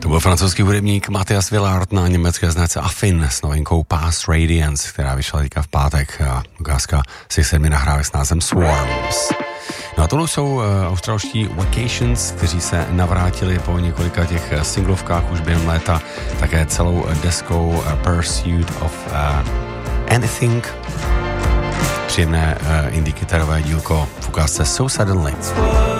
To byl francouzský hudebník Matthias Villard na německé značce Affin s novinkou Past Radiance, která vyšla teďka v pátek. Ukázka si 7 nahrávek s názvem Swarms. No a tohle jsou australští Vacations, kteří se navrátili po několika těch singlovkách už během léta, také celou deskou Pursuit of Anything. Příjemné indie kytarové dílko v ukázce So Suddenly.